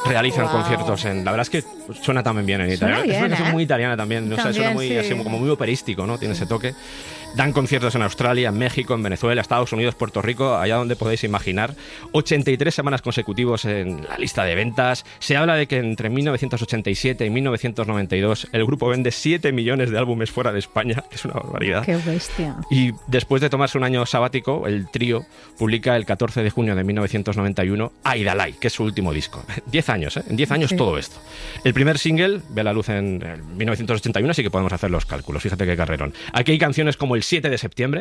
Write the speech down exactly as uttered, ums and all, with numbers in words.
realizan Wow. conciertos en... La verdad es que suena también bien en Suena italiano. bien, es una canción ¿eh? muy italiana también, ¿no? O sea, También, suena muy, sí. así, como muy operístico, ¿no? Tiene ese toque. Dan conciertos en Australia, en México, en Venezuela, Estados Unidos, Puerto Rico, allá donde podéis imaginar. ochenta y tres semanas consecutivos en la lista de ventas. Se habla de que entre mil novecientos ochenta y siete y mil novecientos noventa y dos el grupo vende siete millones de álbumes fuera de España, que es una barbaridad. Qué bestia. Y después de tomarse un año sabático, el trío publica el catorce de junio de mil novecientos noventa y uno Aidalai, que es su último disco. Diez años, ¿eh? En diez años Sí. todo esto. El primer single ve la luz en mil novecientos ochenta y uno, así que podemos hacer los cálculos. Fíjate qué carrerón. Aquí hay canciones como El siete de septiembre,